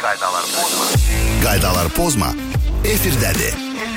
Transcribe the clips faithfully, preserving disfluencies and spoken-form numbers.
Qaydaları pozma. Qaydaları pozma. Efirdədir.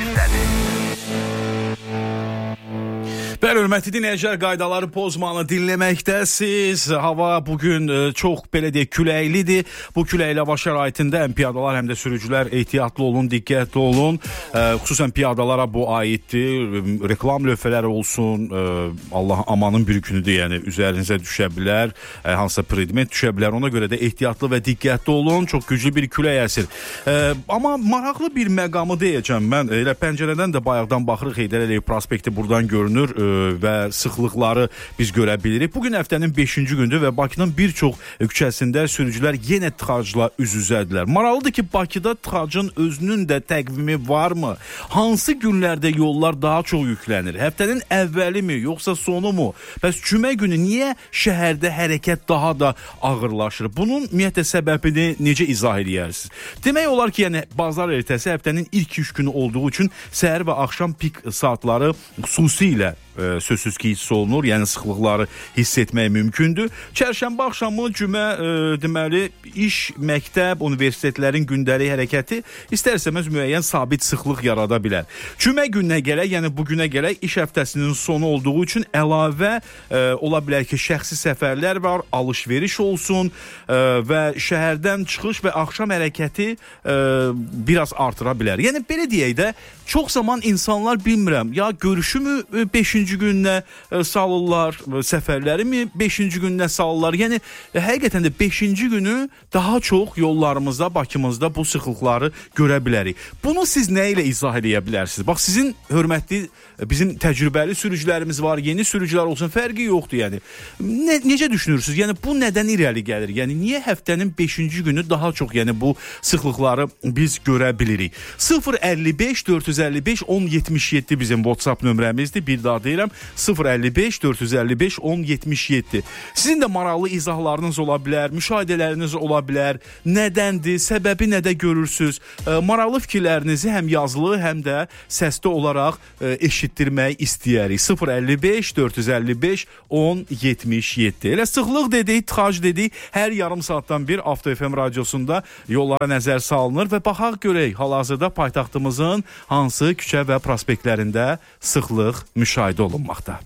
Bəli, hörmətli dinləyicilər, qaydaları pozmanı dinləməkdəsiz. Hava bugün e, çox belə deyək küləklidir. Bu küləkli hava şəraitində həm piyadalar, həm də sürücülər ehtiyatlı olun, diqqətli olun. E, xüsusən piyadalara bu aiddir. Reklam lövhələri olsun. E, Allah amanın bir günüdür, yəni üzərinizə düşə bilər, e, hansısa predmet düşə bilər. Ona görə də ehtiyatlı və diqqətli olun. Çox güclü bir külək əsir. E, amma maraqlı bir məqamı deyəcəm mən. Elə pəncərədən də bayaqdan baxırıq, Heydər Əliyev prospekti buradan görünür. E, və sıxlıqları biz görə bilirik. Bugün həftənin beşinci gündür və Bakının bir çox küçəsində sürücülər yenə tıxacla üz-üzədirlər. Maraqlıdır ki, Bakıda tıxacın özünün də təqvimi varmı? Hansı günlərdə yollar daha çox yüklənir? Həftənin əvvəli mi, yoxsa sonu mu? Bəs cümə günü niyə şəhərdə hərəkət daha da ağırlaşır? Bunun ümumiyyətlə səbəbini necə izah edərsiniz? Demək olar ki, yəni bazar ertəsi həftənin ilk üç günü olduğu üçün səhər və axşam pik saatları xüsusilə e, sözsüz ki hiss olunur, yəni sıxlıqları hiss etmək mümkündür. Çərşənbə axşamı cümə e, deməli iş, məktəb, universitetlərin gündəlik hərəkəti istər-istəməz müəyyən sabit sıxlıq yarada bilər. Cümə gününə gələk, yəni bugünə gələk iş həftəsinin sonu olduğu üçün əlavə e, ola bilər ki, şəxsi səfərlər var, alış-veriş olsun e, və şəhərdən çıxış və axşam hərəkəti e, biraz artıra bilər. Yəni belə deyək də, çox zaman insanlar bilmirəm, ya görüşümü beşinci gününə salırlar, səfərləri mi beşinci gününə salırlar. Yəni həqiqətən də beşinci günü daha çox yollarımızda, Bakımızda bu sıxlıqları görə bilərik. Bunu siz nə ilə izah edə bilərsiniz? Bax, sizin hörmətli, bizim təcrübəli sürücülərimiz var, yeni sürücülər olsun, fərqi yoxdur yəni. Ne, necə düşünürsünüz? Yəni bu nədən irəli gəlir? Yəni niyə həftənin beşinci günü daha çox yəni bu sıxlıqları biz görə bilirik? sıfır əlli beş dörd yüz əlli beş on yetmiş yeddi bizim WhatsApp nömrəmizdir. Bir daha deyirəm, sıfır əlli beş dörd yüz əlli beş on yetmiş yeddi. Sizin də maraqlı izahlarınız ola bilər, müşahidələriniz ola bilər. Nədəndir, səbəbi nədə görürsüz? E, maraqlı fikirlərinizi həm yazılı, həm də səsli olaraq e, eşitdirmək istəyərik. sıfır əlli beş dörd yüz əlli beş on yetmiş yeddi. Elə sıxlıq dedik, tıxac dedik. Hər yarım saatdan bir Avto F M radiosunda yollara nəzər salınır və baxaq görək hal-hazırda paytaxtımızın hansı küçə və prospektlərində sıxlıq müşahidə olunmaqda.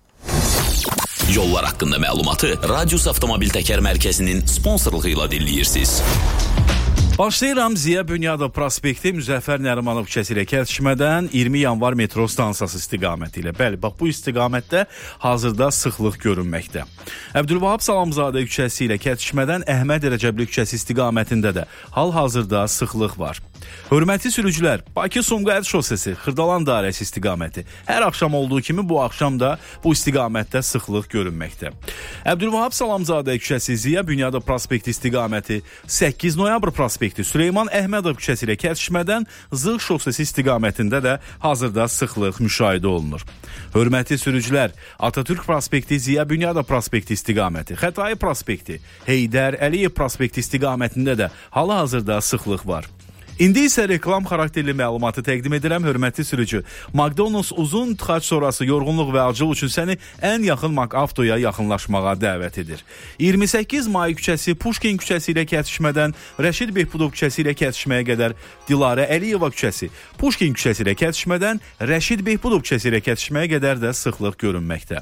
Yollar haqqında məlumatı Radius Avtomobil Təkər Mərkəzinin sponsorluğu ilə dinləyirsiniz. Başlayıram Ziya Bünyadov prospekti Müzəffər Nərimanov küçəsi ilə kəsişmədən iyirmi yanvar metro stansiyası istiqaməti ilə. Bəli, bax bu istiqamətdə hazırda sıxlıq görünməkdə. Əbdülvahab Salamzadə küçəsi ilə kəsişmədən Əhməd Rəcəbli küçəsi istiqamətində də hal-hazırda sıxlıq var. Hörmətli sürücülər, Bakı-Sumqayıt şosesi, Xırdalan dairəsi istiqaməti. Hər axşam olduğu kimi bu axşam da bu istiqamətdə sıxlıq görünməkdə. Əbdülvahab Salamzadə küçəsi, Ziya Bünyadov prospekti istiqaməti, səkkiz noyabr prospekti, Süleyman Əhmədov küçəsi ilə kəsişmədən Zığ şosesi istiqamətində də hazırda sıxlıq müşahidə olunur. Hörmətli sürücülər, Atatürk prospekti, Ziya Bünyadov prospekti istiqaməti, Xətai prospekti, Heydər Əliyev prospekti istiqamətində də hal-hazırda sıxlıq var. İndi isə reklam xarakterli məlumatı təqdim edirəm, hörmətli sürücü. McDonald's uzun tıxac sonrası yorğunluq və acılıq üçün səni ən yaxın McAuto'ya yaxınlaşmağa dəvət edir. iyirmi səkkiz may küçəsi, Puşkin küçəsi ilə kəsişmədən Rəşid Behbudov küçəsi ilə kəsişməyə qədər Dilarə Əliyeva küçəsi, Puşkin küçəsi ilə kəsişmədən Rəşid Behbudov küçəsi ilə kəsişməyə qədər də sıxlıq görünməkdə.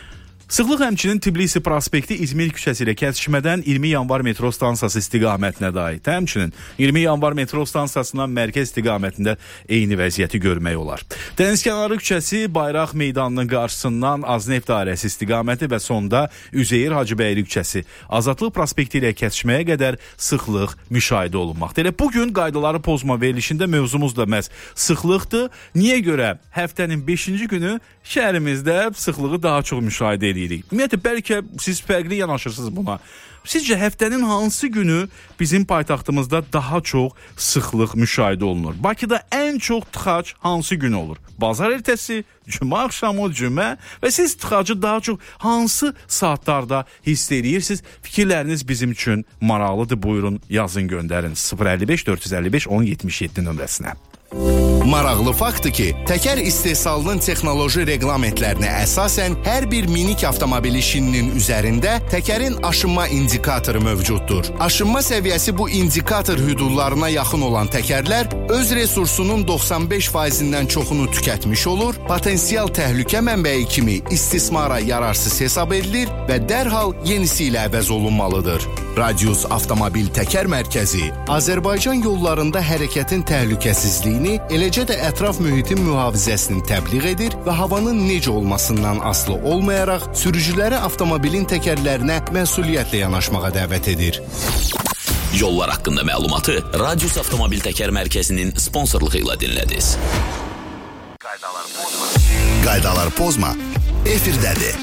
Sıxlıq həmçinin Tbilisi prospekti İzmir küçəsi ilə kəsişmədən iyirmi yanvar metro stansiyası istiqamətinə də aid. Həmçinin iyirmi yanvar metro stansiyasından mərkəz istiqamətində eyni vəziyyəti görmək olar. Dənizkənarı küçəsi Bayraq meydanının qarşısından Azneft dairəsi istiqaməti və sonda Üzeyir Hacıbəyli küçəsi Azadlıq prospekti ilə kəsişməyə qədər sıxlıq müşahidə olunmaqda. Elə bugün qaydaları pozma verilişində mövzumuz da məhz sıxlıqdır. Niyə görə həftənin beşinci günü şəhərimizdə sıxlığı daha çox müşahidə edirik? Ümumiyyətlə, bəlkə siz fərqli yanaşırsınız buna. Sizcə həftənin hansı günü bizim paytaxtımızda daha çox sıxlıq müşahidə olunur? Bakıda ən çox tıxac hansı gün olur? Bazar ertəsi, cümə axşamı, cümə və siz tıxacı daha çox hansı saatlarda hiss edirsiniz? Fikirləriniz bizim üçün maraqlıdır. Buyurun yazın, göndərin sıfır əlli beş dörd yüz əlli beş on yetmiş yeddi nömrəsinə. Maraqlı faktdır ki, təkər istehsalının texnoloji reqlamentlərinə əsasən hər bir minik avtomobili şininin üzərində təkərin aşınma indikatoru mövcuddur. Aşınma səviyyəsi bu indikator hüdudlarına yaxın olan təkərlər öz resursunun doxsan beş faizindən çoxunu tükətmiş olur, potensial təhlükə mənbəyi kimi istismara yararsız hesab edilir və dərhal yenisi ilə əvəz olunmalıdır. Radius Avtomobil Təkər Mərkəzi Azərbaycan yollarında hərəkətin təhlükəsizliyini, eləcə də ətraf mühitin mühafizəsini təbliğ edir və havanın necə olmasından asılı olmayaraq sürücüləri avtomobilin təkərlərinə məsuliyyətlə yanaşmağa dəvət edir. Yollar haqqında məlumatı Radius Avtomobil Təkər Mərkəzinin sponsorluğu ilə dinlədiniz. Qaydalar pozma. Qaydalar pozma. Efirdədir.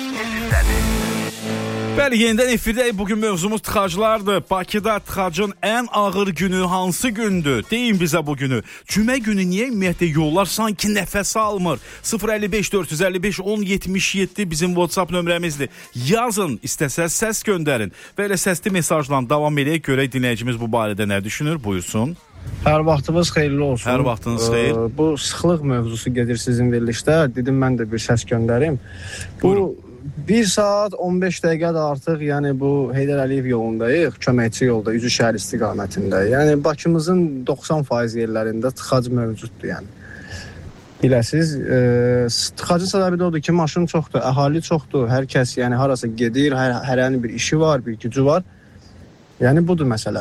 Bəli, yenidən efirdəyik. Bugün mövzumuz tıxaclardır. Bakıda tıxacın ən ağır günü hansı gündür? Deyin bizə bu günü. Cümə günü niyə ümumiyyətlə yollar sanki nəfəs almır? sıfır əlli beş dörd yüz əlli beş on yetmiş yeddi bizim WhatsApp nömrəmizdir. Yazın, istəsəz səs göndərin. Və elə səsli mesajla davam edək. Görək dinləyicimiz bu barədə nə düşünür? Buyursun. Hər vaxtınız xeyirli olsun. Hər vaxtınız xeyir. Ee, bu sıxlıq mövzusu gedir sizin verilişdə. Dedim mən də bir səs göndərim. Bu Buyurun. bir saat on beş dəqiqədə artıq, yəni bu Heydər Əliyev yolundayıq, köməkçi yolda, Üzü şəhər istiqamətində. Yəni Bakımızın doxsan faiz yerlərində tıxac mövcuddur, yəni. Biləsiz, e, tıxacın səbəbi də odur ki, maşın çoxdur, əhali çoxdur, hər kəs yəni harasa gedir, hər hərənin bir işi var, bir gücü var. Yəni budur məsələ.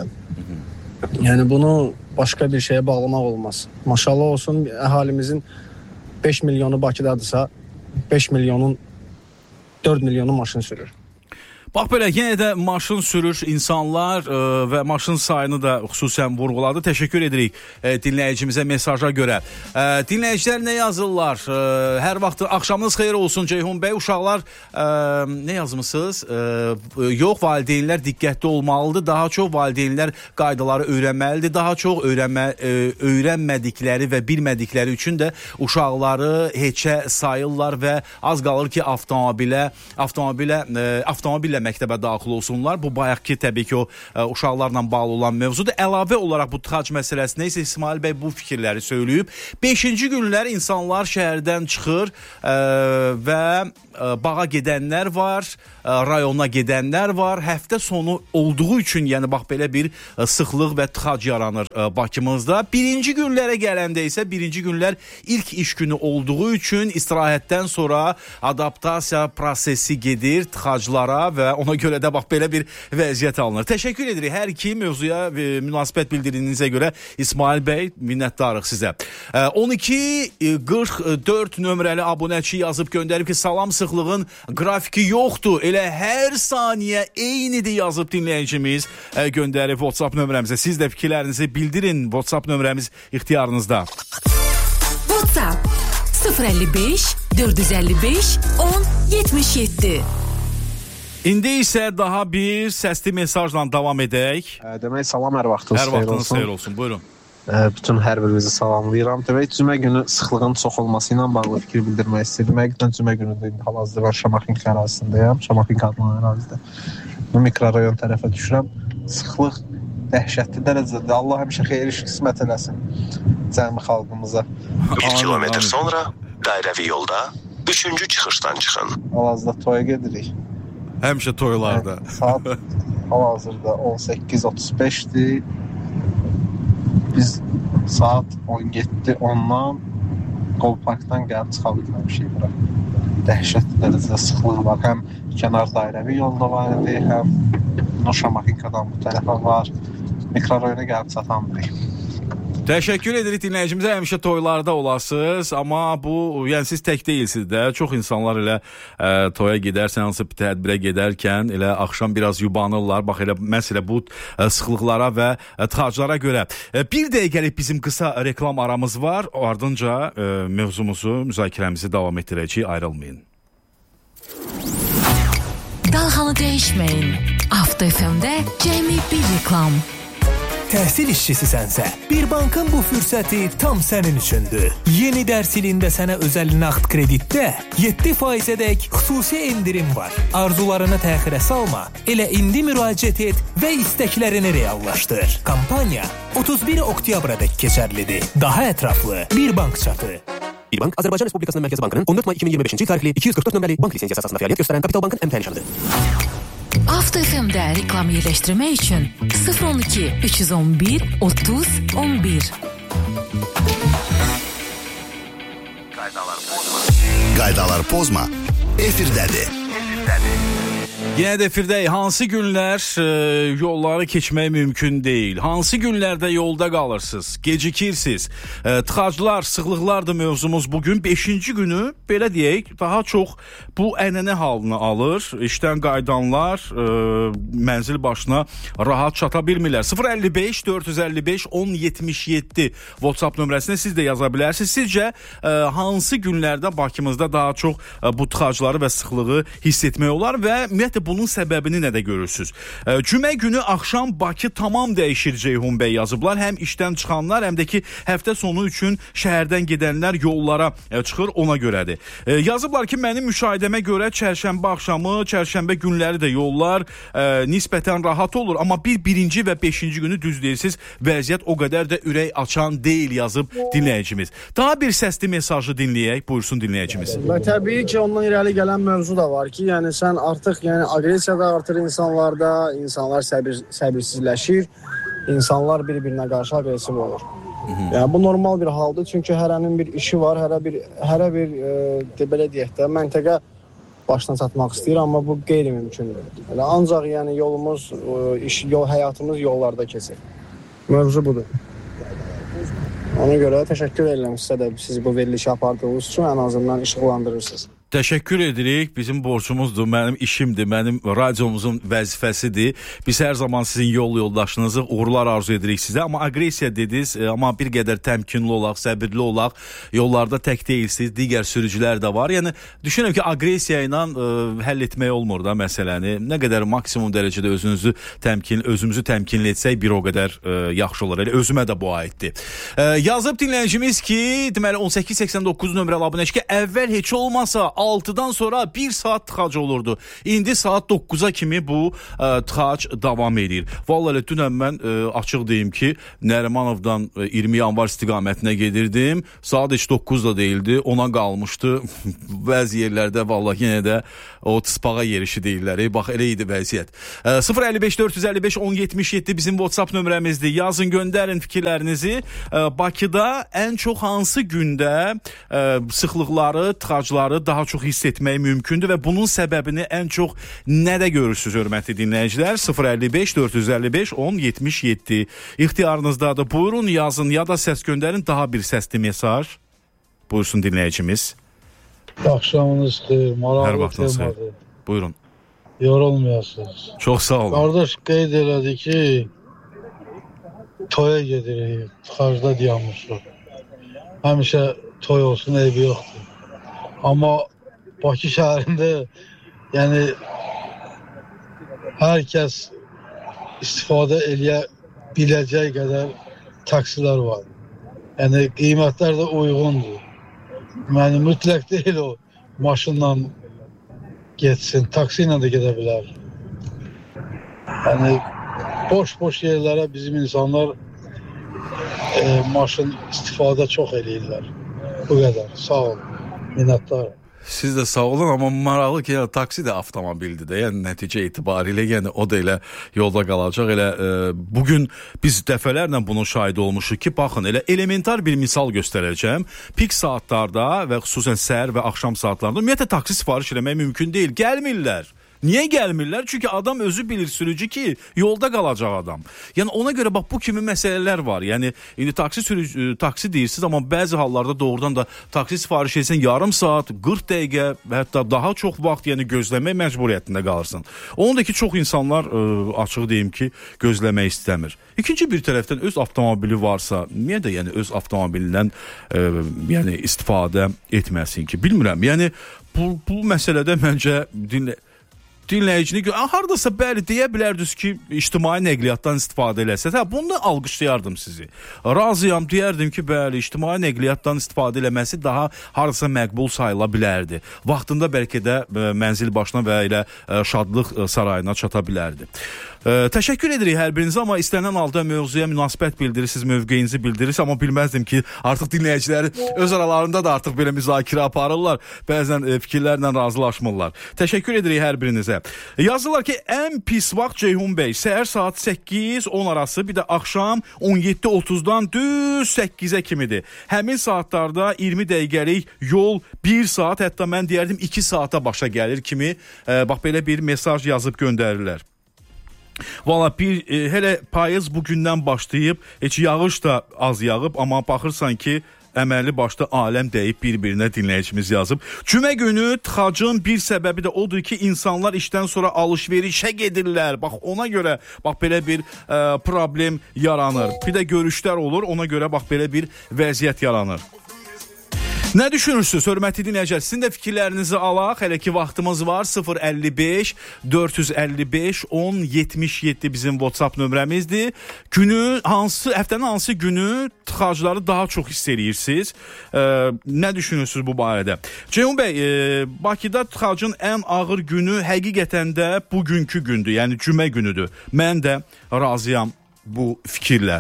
Yəni bunu başqa bir şeyə bağlamaq olmaz. Maşallah olsun, əhalimizin beş milyonu Bakıdadırsa, beş milyonun dörd milyonu maşın sürür. Bax belə, yenə də maşın sürür insanlar ə, və maşın sayını da xüsusən vurğuladı. Təşəkkür edirik ə, dinləyicimizə mesaja görə. Ə, dinləyicilər nə yazırlar? Ə, hər vaxt axşamınız xeyir olsun Ceyhun bəy. Uşaqlar ə, nə yazmısınız? Ə, yox, valideynlər diqqətli olmalıdır. Daha çox valideynlər qaydaları öyrənməlidir. Daha çox öyrənmə, ə, öyrənmədikləri və bilmədikləri üçün də uşaqları heçə sayırlar və az qalır ki, avtomobilə avtomobilə ə, avtomobillə məktəbə daxil olsunlar. Bu bayaq ki, təbii ki, o ə, uşaqlarla bağlı olan mövzudur. Əlavə olaraq bu tıxac məsələsinə isə İsmail bəy bu fikirləri söyləyib. beşinci günlər insanlar şəhərdən çıxır ə, və ə, bağa gedənlər var, ə, rayona gedənlər var. Həftə sonu olduğu üçün, yəni bax belə bir ə, sıxlıq və tıxac yaranır ə, Bakımızda. Birinci günlərə gələndə isə birinci günlər ilk iş günü olduğu üçün istirahətdən sonra adaptasiya prosesi gedir tıxaclara və ona görə də bax belə bir vəziyyət alınır. Təşəkkür edirik hər iki mövzuya e, münasibət bildirdiyinizə görə İsmail bəy, minnətdarıq sizə. E, on iki qırx dörd nömrəli abunəçi yazıb göndərib ki, salam, sıxlığın qrafiki yoxdur. Elə hər saniyə eynidir yazıb dinləyicimiz e, göndərib WhatsApp nömrəmizə. Siz də fikirlərinizi bildirin. WhatsApp nömrəmiz ixtiyarınızda. WhatsApp sıfır əlli beş dörd yüz əlli beş on yetmiş yeddi. İndi isə daha bir səsli mesajla davam edək. Ə, demək, salam, hər vaxtınız hər xeyir olsun. olsun. Xeyir olsun. Buyurun. Ə, bütün hər birinizi salamlayıram. Demək, cümə günü sıxlığın çox olması ilə bağlı fikir bildirmək istəyirəm. Həqiqətən cümə günüdür. Hal-hazırda mən Şamaxınk ərazisindəyəm. Şamaxınk adlanan ərazidə. Bu mikrorayon tərəfə düşürəm. Sıxlıq dəhşətli dərəcədə. Allah həmişə xeyir iş qismət eləsin cəmi xalqımıza. Bir kilometr sonra dairəvi yolda üçüncü çıxışdan çıxın. Hal-hazırda toya gedirik. Həmişə toylarda. Yəni, saat hal-hazırda on səkkiz otuz beşdir. Biz saat on yeddi ondan Qol Parkdan gəlib çıxa bilməmişik bura. Dəhşətli dərəcədə sıxlıq var. Həm kənar dairəvi yolda var idi, həm Şamaxınkadan bu tərəfə var. Mikrorayona gəlib çatamırıq. Təşəkkür edirik dinləyicimizə, həmişə toylarda olasınız, amma bu, yəni siz tək deyilsiniz də, çox insanlar elə ə, toya gedərsən, hansı bir tədbirə gedərkən elə axşam biraz yubanırlar, bax elə məsələ bu ə, sıxlıqlara və ə, tıxaclara görə. Ə, bir dəqiqəlik bizim qısa reklam aramız var, ardınca ə, mövzumuzu, müzakirəmizi davam etdirəcəyik, ayrılmayın. Dalğanı dəyişməyin. Avto F M-də cəmi bir reklam. təhsil işçisisənsə, bir bankın bu fürsəti tam sənin üçündür. Yeni dərs ilində sənə özəl nağd kreditdə yeddi faizədək xüsusi endirim var. Arzularını təxirə salma, elə indi müraciət et və istəklərini reallaşdır. Kampaniya otuz bir oktyabrədək keçərlidir. Daha ətraflı Bir Bank çatı. Bir Bank Azərbaycan Respublikasının Mərkəzi Bankının on dörd may iki min iyirmi beşinci il tarixli iki yüz qırx dörd nömrəli bank lisensiyası əsasında fəaliyyət göstərən Kapital Bankın əmtəli nişanıdır. Avto F M-də reklam yerləşdirmək üçün sıfır on iki üç yüz on bir otuz on bir. Qaydalar pozma. Efirdədir. Yenə də efirdəyik. Hansı günlər e, yolları keçmək mümkün deyil? Hansı günlərdə yolda qalırsınız? Gecikirsiniz? E, tıxaclar, sıxlıqlardır mövzumuz bugün. beşinci günü, belə deyək, daha çox bu ənənə halını alır. İşdən qayıdanlar e, mənzil başına rahat çata bilmirlər. sıfır əlli beş dörd yüz əlli beş on yetmiş yeddi WhatsApp nömrəsinə siz də yaza bilərsiniz. Sizcə e, hansı günlərdə Bakımızda daha çox e, bu tıxacları və sıxlığı hiss etmək olar və ümumiyyətlə bunun səbəbini nədə görürsünüz? E, Cümə günü axşam Bakı tamam dəyişir Ceyhun bəy yazıblar. Həm işdən çıxanlar, həm də ki həftə sonu üçün şəhərdən gedənlər yollara e, çıxır, ona görədir. E, yazıblar ki, mənim müşahidəmə görə çərşənbə axşamı, çərşənbə günləri də yollar e, nisbətən rahat olur. Amma bir birinci və beşinci günü düz deyirsiniz, vəziyyət o qədər də ürək açan deyil yazıb dinləyicimiz. Daha bir səsli mesajı dinləyək, buyursun dinləyicimiz. Və təbii ki, ondan irəli gələn mövzu da var ki, yəni sən artıq yəni agresiya da artır insanlarda, insanlar səbir, səbirsizləşir, insanlar bir-birinə qarşı agresiv olur. Yəni bu normal bir haldır, çünki hərənin bir işi var, hərə bir hərə bir e, belə deyək də məntəqə başına çatmaq istəyir, amma bu qeyri-mümkündür. Yəni ancaq yəni yolumuz, e, iş yol həyatımız yollarda keçir. Mövzu budur. Ona görə təşəkkür edirəm sizə də siz bu verilişi apardığınız üçün ən azından işıqlandırırsınız. Təşəkkür edirik. Bizim borcumuzdur, mənim işimdir, mənim radiomuzun vəzifəsidir. Biz hər zaman sizin yol yoldaşınızı uğurlar arzu edirik sizə. Amma agresiya dediniz, amma bir qədər təmkinli olaq, səbirli olaq. Yollarda tək deyilsiniz, digər sürücülər də var. Yəni düşünürəm ki, agresiya ilə ə, həll etmək olmur da məsələni. Nə qədər maksimum dərəcədə özünüzü təmkin, özümüzü təmkinli etsək bir o qədər ə, yaxşı olar. Elə özümə də bu aiddir. Ə, yazıb dinləyicimiz ki, deməli on səkkiz səksən doqquz nömrəli abunəçi ki, əvvəl heç olmasa altıdan sonra bir saat tıxac olurdu. İndi saat doqquza kimi bu ə, tıxac davam edir. Vallahi dünən mən ə, açıq deyim ki, Nərimanovdan ə, iyirmi yanvar istiqamətinə gedirdim. Saat heç doqquz da değildi. Ona qalmışdı. Bəzi yerlərdə vallahi yenə də o tıspağa yerişi deyirlər. E, bax elə idi vəziyyət. Ə, sıfır əlli beş dörd yüz əlli beş on yetmiş yeddi bizim WhatsApp nömrəmizdir. Yazın, göndərin fikirlərinizi. Ə, Bakıda ən çox hansı gündə ə, sıxlıqları, tıxacları daha çox hiss etmək mümkündür və bunun səbəbini ən çox nədə görürsünüz hörmətli dinləyicilər? sıfır əlli beş dörd yüz əlli beş on yetmiş yeddi İxtiyarınızdadır. Buyurun, yazın ya da səs göndərin, daha bir səsli mesaj. Buyursun dinləyicimiz. Axşamınız xeyir, maraqlı temadır. Buyurun. Yorulmayasınız. Çox sağ olun. Qardaş qeyd elədi ki, toya gedirik, tıxacda dayanmışıq. Həmişə toy olsun, eybi yoxdur. Amma Bakı şəhərində yəni hər kəs istifadə eləyə biləcək qədər taksilər var. Yəni qiymətlər də uyğundur. Yəni mütləq deyil o maşınla getsin, taksi ilə də gedə bilər. Yəni boş-boş yerlərə bizim insanlar e, maşın istifadə çox eləyirlər. Bu qədər. Sağ olun. Minnətdarım. Siz də sağ olun, amma maraqlı ki, yəni, taksi də avtomobildir də, yəni nəticə etibarilə, yəni o da elə yolda qalacaq. Elə e, bugün biz dəfələrlə bunun şahidi olmuşuq ki, baxın, elə elementar bir misal göstərəcəm. Pik saatlarda və xüsusən səhər və axşam saatlarında ümumiyyətlə taksi sifariş etmək mümkün deyil. Gəlmirlər. Niyə gəlmirlər? Çünki adam özü bilir, sürücü ki, yolda qalacaq adam. Yəni ona görə bax bu kimi məsələlər var. Yəni indi taksi sürücü, taksi deyirsiniz, amma bəzi hallarda doğrudan da taksi sifariş etsən yarım saat, qırx dəqiqə və hətta daha çox vaxt yəni gözləmək məcburiyyətində qalırsan. Onun da ki, çox insanlar ə, açıq deyim ki, gözləmək istəmir. İkinci bir tərəfdən öz avtomobili varsa, niyə də yəni öz avtomobilindən ə, yəni istifadə etməsin ki? Bilmirəm. Yəni bu bu məsələdə məncə dinlə dinləyicini gör. Hardasa bəli deyə bilərdiniz ki, ictimai nəqliyyatdan istifadə eləsəz. Hə, bunu alqışlayardım sizi. Razıyam, deyərdim ki, bəli, ictimai nəqliyyatdan istifadə eləməsi daha hardasa məqbul sayıla bilərdi. Vaxtında bəlkə də ə, mənzil başına və elə ə, şadlıq ə, sarayına çata bilərdi. Ə, təşəkkür edirik hər birinizə, amma istənilən halda mövzuya münasibət bildirirsiniz, mövqeyinizi bildirirsiniz, amma bilməzdim ki, artıq dinləyiciləri öz aralarında da artıq belə müzakirə aparırlar, bəzən ə, fikirlərlə razılaşmırlar. Təşəkkür edirik hər birinizə. Yazırlar ki, ən pis vaxt Ceyhun bəy, səhər saat səkkiz on arası, bir də axşam on yeddi otuzdan düz səkkizə kimidir. Həmin saatlarda iyirmi dəqiqəlik yol bir saat, hətta mən deyərdim iki saata başa gəlir kimi, ə, bax belə bir mesaj yazıb göndərirlər. Valla bir e, hələ payız bugündən başlayıb, heç yağış da az yağıb, amma baxırsan ki, əməli başda aləm dəyib bir-birinə dinləyicimiz yazıb. Cümə günü tıxacın bir səbəbi də odur ki, insanlar işdən sonra alış-verişə gedirlər. Bax ona görə bax belə bir ə, problem yaranır. Bir də görüşlər olur, ona görə bax belə bir vəziyyət yaranır. Nə düşünürsünüz, hörmətli dinləyicilər? Sizin də fikirlərinizi alaq. Hələ ki vaxtımız var. sıfır əlli beş dörd yüz əlli beş on yetmiş yeddi bizim WhatsApp nömrəmizdir. Günü hansı, həftənin hansı günü tıxacları daha çox hiss edirsiniz? E, nə düşünürsünüz bu barədə? Ceyhun bəy, e, Bakıda tıxacın ən ağır günü həqiqətən də bugünkü gündür. Yəni cümə günüdür. Mən də razıyam bu fikirlə.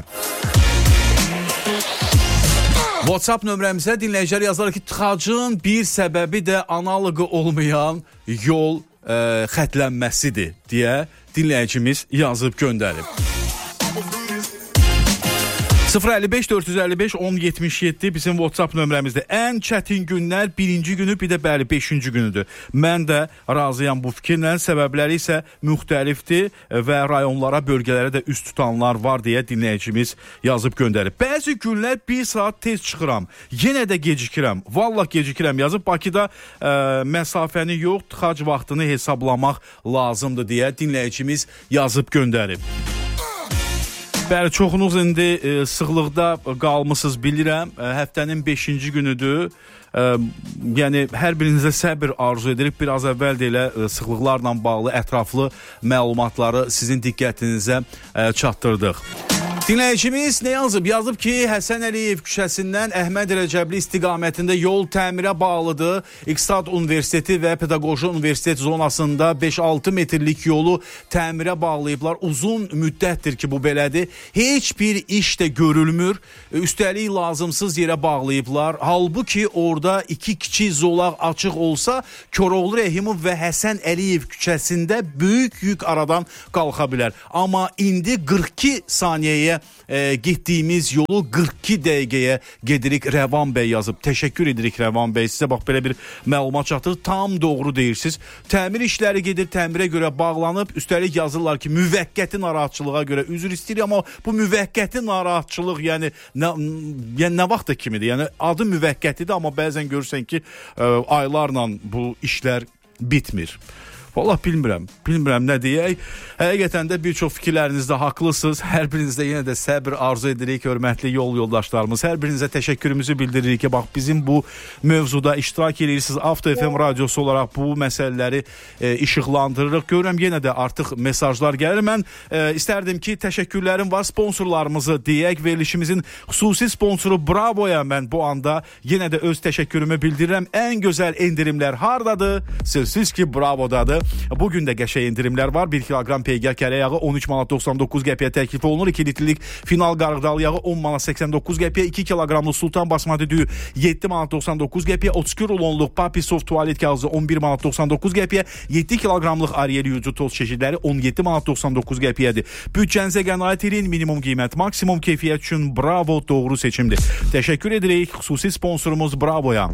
WhatsApp nömrəmizə dinləyicilər yazarlar ki, tıxacın bir səbəbi də analoqu olmayan yol ə, xətlənməsidir deyə dinləyicimiz yazıb göndərib. sıfır əlli beş dörd yüz əlli beş on yetmiş yeddi bizim WhatsApp nömrəmizdə. Ən çətin günlər birinci günü, bir də bəli beşinci günüdür. Mən də razıyam bu fikirlə. Səbəbləri isə müxtəlifdir və rayonlara, bölgələrə də üst tutanlar var deyə dinləyicimiz yazıb göndərib. Bəzi günlər bir saat tez çıxıram, yenə də gecikirəm. Vallah gecikirəm yazıb. Bakıda ə, məsafəni yox, tıxac vaxtını hesablamaq lazımdır deyə dinləyicimiz yazıb göndərib. Bəli, çoxunuz indi e, sıxlıqda qalmısınız bilirəm. E, həftənin beşinci günüdür. E, yəni hər birinizə səbir arzu edirik. Biraz əvvəl də elə e, sıxlıqlarla bağlı ətraflı məlumatları sizin diqqətinizə e, çatdırdıq. Dinləyicimiz nə yazıb? Yazıb ki, Həsən Əliyev küçəsindən Əhməd Rəcəbli istiqamətində yol təmirə bağlıdır. İqtisad Universiteti və Pedaqoji Universitet zonasında beş altı metrlik yolu təmirə bağlayıblar. Uzun müddətdir ki, bu belədir. Heç bir iş də görülmür. Üstəlik lazımsız yerə bağlayıblar. Halbuki orada iki kiçik zolaq açıq olsa, Koroğlu Rəhimov və Həsən Əliyev küçəsində böyük yük aradan qalxa bilər. Amma indi qırx iki saniyəyə E, getdiyimiz yolu qırx iki dəqiqəyə gedirik. Rəvan bəy yazıb. Təşəkkür edirik Rəvan bəy. Sizə bax belə bir məlumat çatır. Tam doğru deyirsiniz. Təmir işləri gedir, təmirə görə bağlanıb. Üstəlik yazırlar ki, müvəqqəti narahatçılığa görə üzr istəyir, amma bu müvəqqəti narahatçılıq yəni nə, yəni nə vaxta kimidir? Yəni adı müvəqqətidir, amma bəzən görürsən ki, e, aylarla bu işlər bitmir. Vallahi bilmirəm, bilmirəm nə deyək. Həqiqətən də bir çox fikirlərinizdə haqlısınız. Hər birinizdə yenə də səbir arzu edirik, hörmətli yol yoldaşlarımız. Hər birinizə təşəkkürümüzü bildiririk ki, bax bizim bu mövzuda iştirak edirsiniz. Avto F M radiosu olaraq bu məsələləri e, işıqlandırırıq. Görürəm yenə də artıq mesajlar gəlir. Mən e, istərdim ki, təşəkkürlərim var sponsorlarımızı deyək. Verilişimizin xüsusi sponsoru Bravoya mən bu anda yenə də öz təşəkkürümü bildirirəm. Ən gözəl endirimlər hardadır? Sözsüz ki, Bravodadır. Bugün də qəşəng endirimlər var. bir kiloqram peyğər kərə yağı on üç manat doxsan doqquz qəpiyə təklif olunur. iki litrlik final qarğıdalı yağı on manat səksən doqquz qəpiyə, iki kiloqramlıq Sultan basmati düyü yeddi manat doxsan doqquz qəpiyə, otuz iki rulonluq Papisov tualet kağızı on bir manat doxsan doqquz qəpiyə, yeddi kiloqramlıq Ariel yucu toz çeşidləri on yeddi manat doxsan doqquz qəpiyədir. Büdcənizə qənaət edin. Minimum qiymət, maksimum keyfiyyət üçün Bravo doğru seçimdir. Təşəkkür edirik xüsusi sponsorumuz Bravoya.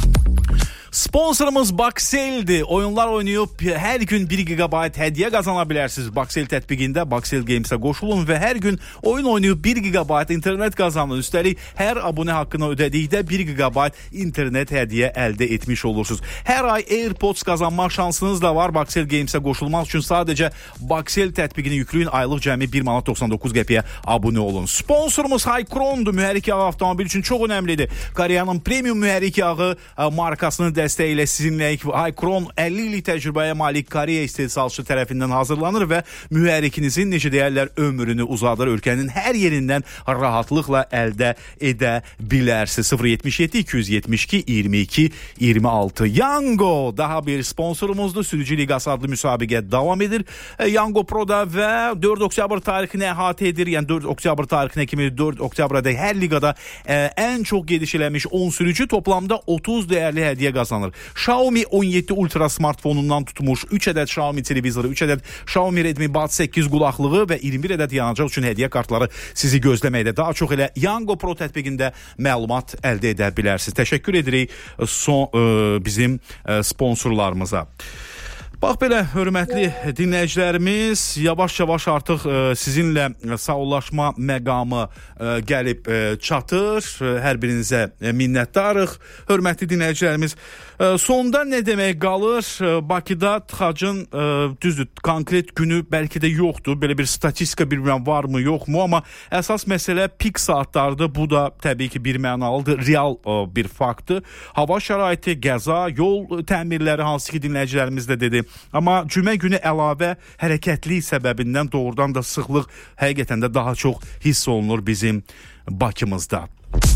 Sponsorumuz Baxel'dir. Oyunlar oynayıb hər gün bir gigabayt hədiyyə qazana bilərsiniz. Baxel tətbiqində Baxel Games'ə qoşulun və hər gün oyun oynayıb bir gigabayt internet qazanın. Üstəlik hər abunə haqqını ödədikdə bir gigabayt internet hədiyyə əldə etmiş olursunuz. Hər ay AirPods qazanmaq şansınız da var. Baxel Games'ə qoşulmaq üçün sadəcə Baxel tətbiqini yükləyin. Aylıq cəmi bir manat doxsan doqquz qəpiyə abunə olun. Sponsorumuz Haycron'dur. Mühərrik yağı avtomobil üçün çox önəmlidir. Koreyanın premium mühərrik yağı markasını dəstəyi ilə sizinləyik. Haycron əlli illik təcrübəyə malik Koreya istehsalçısı tərəfindən hazırlanır və mühərrikinizin necə deyərlər ömrünü uzadır, ölkənin hər yerindən rahatlıqla əldə edə bilərsiniz. sıfır yetmiş yeddi iki yüz yetmiş iki iyirmi iki iyirmi altı. Yango daha bir sponsorumuzdur. Sürücü Liqası adlı müsabiqə davam edir. Yango Pro'da və dörd oktyabr tarixini əhatə edir. Yəni dörd oktyabr tarixinə kimi dörd oktyabra hər liqada ə, ən çox gediş eləmiş on sürücü toplamda otuz dəyərli hədiyyə qazanır. Xiaomi on yeddi Ultra smartfonundan tutmuş üç ədəd Xiaomi televizoru, üç ədəd Xiaomi Redmi Buds səkkiz qulaqlığı və iyirmi bir ədəd yanacaq üçün hədiyyə kartları sizi gözləməkdə. Daha çox elə Yango Pro tətbiqində məlumat əldə edə bilərsiniz. Təşəkkür edirik son, ə, bizim ə, sponsorlarımıza. Bax belə, hörmətli dinləyicilərimiz, yavaş-yavaş artıq ə, sizinlə sağollaşma məqamı ə, gəlib ə, çatır. Hər birinizə minnətdarıq. Hörmətli dinləyicilərimiz, ə, sonda nə demək qalır? Bakıda tıxacın ə, düzdür, konkret günü bəlkə də yoxdur. Belə bir statistika bilmirəm varmı, yoxmu, amma əsas məsələ pik saatlardır. Bu da təbii ki bir mənalıdır, real ə, bir faktdır. Hava şəraiti, qəza, yol təmirləri, hansı ki dinləyicilərimiz də dedi. Amma cümə günü əlavə hərəkətli səbəbindən doğrudan da sıxlıq həqiqətən də daha çox hiss olunur bizim Bakımızda.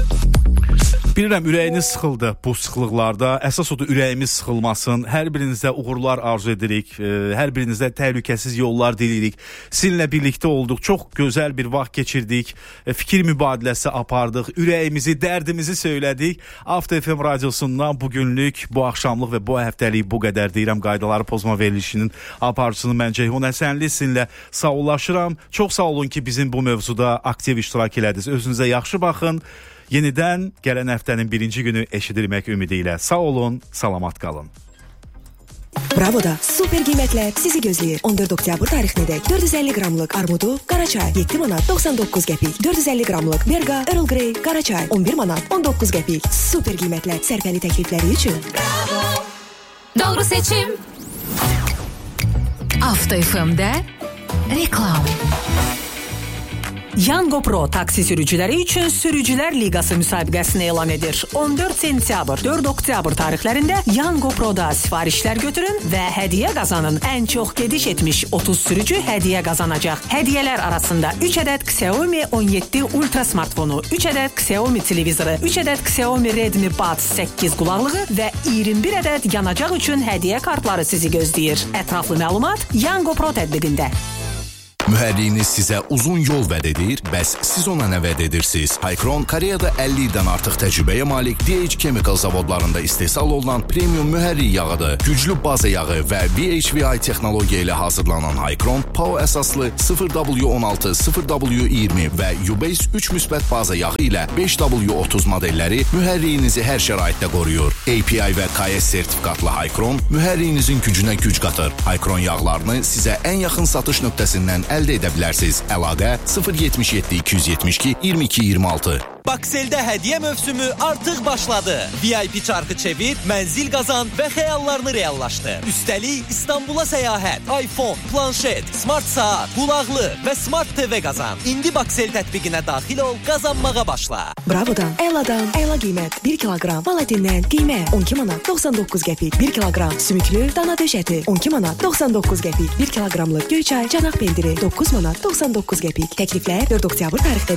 Bilirəm, ürəyiniz sıxıldı bu sıxlıqlarda. Əsas odur ürəyimiz sıxılmasın. Hər birinizə uğurlar arzu edirik. Hər birinizə təhlükəsiz yollar diləyirik. Sizinlə birlikdə olduq. Çox gözəl bir vaxt keçirdik. Fikir mübadiləsi apardıq. Ürəyimizi, dərdimizi söylədik. After F M radiosundan bugünlük, bu axşamlıq və bu həftəlik bu qədər deyirəm. Qaydaları pozma verilişinin aparıcısını mən Ceyhun Həsənli sizinlə sağollaşıram. Çox sağ olun ki bizim bu mövzuda aktiv iştirak elədiniz. Özünüzə yaxşı baxın. Yenidən gələn həftənin birinci günü eşidilmək ümidi ilə sağ olun, salamat qalın. Bravo'da super qiymətlər sizi gözləyir. on dörd oktyabr tarixinədək dörd yüz əlli qramlıq armudu Qaraçay yeddi manat doxsan doqquz qəpik, dörd yüz əlli qramlıq Berga Earl Grey Qaraçay on bir manat on doqquz qəpik. Super qiymətlər sərfəli təklifləri üçün Bravo. Doğru seçim. Avto F M'də reklam. Yango Pro taksi sürücüləri üçün Sürücülər Liqası müsabiqəsini elan edir. on dörd sentyabr, dörd oktyabr tarixlərində Yango Pro'da sifarişlər götürün və hədiyyə qazanın. Ən çox gediş etmiş otuz sürücü hədiyyə qazanacaq. Hədiyyələr arasında üç ədəd Xiaomi on yeddi Ultra smartfonu, üç ədəd Xiaomi televizoru, üç ədəd Xiaomi Redmi Buds səkkiz qulaqlığı və iyirmi bir ədəd yanacaq üçün hədiyyə kartları sizi gözləyir. Ətraflı məlumat Yango Pro tətbiqində. Mühərriyiniz sizə uzun yol vəd edir, bəs siz ona nə vəd edirsiniz? Haycron Koreyada əlli ildən artıq təcrübəyə malik D H Chemical zavodlarında istehsal olunan premium mühərrik yağıdır. Güclü baza yağı və V H V I texnologiya ilə hazırlanan Haycron P A O əsaslı sıfır W on altı, sıfır W iyirmi və U-Base üç müsbət baza yağı ilə beş W otuz modelləri mühərriyinizi hər şəraitdə qoruyur. A P I və K S sertifikatlı Haycron mühərriyinizin gücünə güc qatır. Haycron yağlarını sizə ən yaxın satış nöqtəsindən əldə edə bilərsiniz. Əlaqə sıfır yetmiş yeddi iki yüz yetmiş iki iyirmi iki iyirmi altı. Baksel'də hədiyyə mövsümü artıq başladı. V I P çarkı çevir, mənzil qazan və xəyallarını reallaşdır. Üstəlik İstanbula səyahət, iPhone, planşet, smart saat, qulaqlı və smart T V qazan. İndi Baksel tətbiqinə daxil ol, qazanmağa başla. Bravo'dan, Eladan, Ela qiymət bir kiloqram, Valadindən qiymət on iki manat doxsan doqquz qəpik, bir kiloqram sümüklü dana döşəti on iki manat doxsan doqquz qəpik, bir kiloqramlıq Göyçay canaq pendiri doqquz manat doxsan doqquz qəpik. Təkliflər dörd oktyabr tarixdədir.